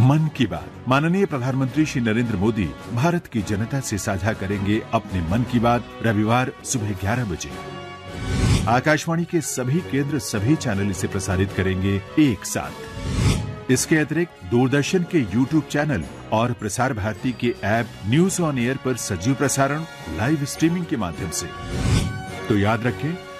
मन की बात। माननीय प्रधानमंत्री श्री नरेंद्र मोदी भारत की जनता से साझा करेंगे अपने मन की बात रविवार सुबह 11 बजे। आकाशवाणी के सभी केंद्र सभी चैनल इसे प्रसारित करेंगे एक साथ। इसके अतिरिक्त दूरदर्शन के YouTube चैनल और प्रसार भारती के ऐप न्यूज ऑन एयर पर सजीव प्रसारण लाइव स्ट्रीमिंग के माध्यम से। तो याद रखें,